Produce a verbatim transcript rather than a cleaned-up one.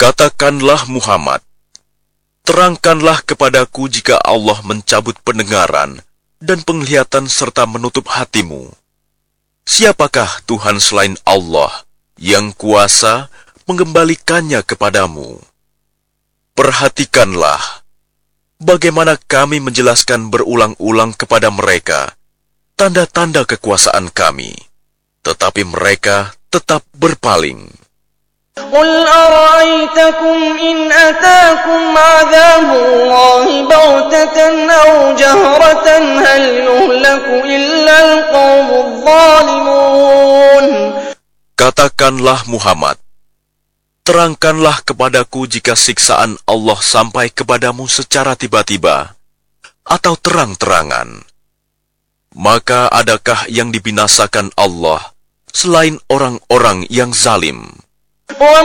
Katakanlah Muhammad, terangkanlah kepadaku jika Allah mencabut pendengaran dan penglihatan serta menutup hatimu. Siapakah Tuhan selain Allah yang kuasa mengembalikannya kepadamu? Perhatikanlah bagaimana kami menjelaskan berulang-ulang kepada mereka tanda-tanda kekuasaan kami, tetapi mereka tetap berpaling. قُلْ أَرَأَيْتَكُمْ إِنْ أَتَاكُمْ عَذَابُ اللَّهِ بَغْتَةً أَوْ جَهْرَةً هَلْ يُهْلَكُ إِلَّا الْقَوْمُ الظَّالِمُونَ. Katakanlah Muhammad, terangkanlah kepadaku jika siksaan Allah sampai kepadamu secara tiba-tiba atau terang-terangan. Maka adakah yang dibinasakan Allah selain orang-orang yang zalim? وَمَا